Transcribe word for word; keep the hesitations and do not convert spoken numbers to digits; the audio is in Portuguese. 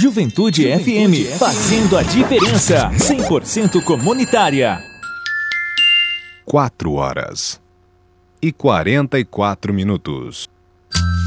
Juventude F M, fazendo a diferença, cem por cento comunitária. Quatro horas e quarenta e quatro minutos.